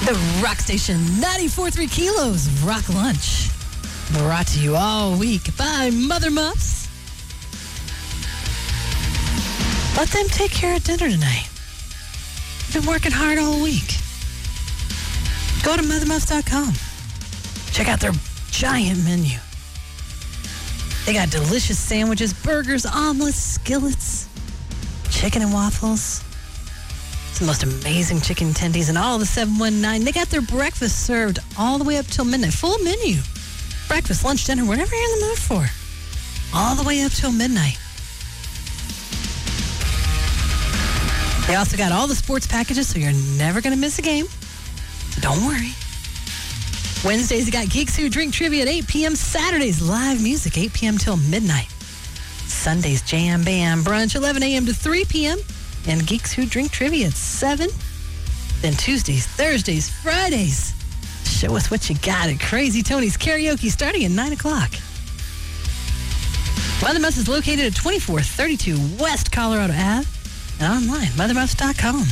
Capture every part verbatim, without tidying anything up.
The Rock Station ninety-four point three Kilos of Rock Lunch. Brought to you all week by Mother Muffs. Let them take care of dinner tonight. You've been working hard all week. Go to mother muffs dot com. Check out their giant menu. They got delicious sandwiches, burgers, omelets, skillets, chicken and waffles. It's the most amazing chicken tendies in all of the seven one nine. They got their breakfast served all the way up till midnight. Full menu. Breakfast, lunch, dinner, whatever you're in the mood for. All the way up till midnight. They also got all the sports packages, so you're never going to miss a game. So don't worry. Wednesdays, you got Geeks Who Drink Trivia at eight p.m. Saturdays, live music, eight p.m. till midnight. Sundays, Jam Bam Brunch, eleven a.m. to three p.m. And Geeks Who Drink Trivia at seven. Then Tuesdays, Thursdays, Fridays. Show us what you got at Crazy Tony's Karaoke starting at nine o'clock. Mother Muffs is located at twenty-four thirty-two West Colorado Avenue and online, mother muffs dot com.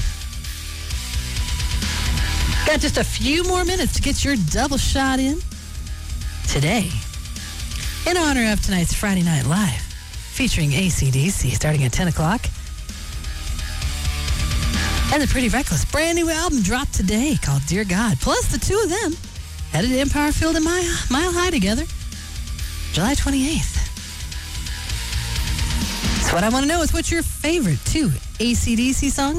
Got just a few more minutes to get your double shot in today in honor of tonight's Friday Night Live featuring A C D C starting at ten o'clock. And the Pretty Reckless brand new album dropped today called Dear God. Plus the two of them headed to Empire Field and Mile, Mile High together July twenty-eighth. So what I want to know is what's your favorite two A C D C songs?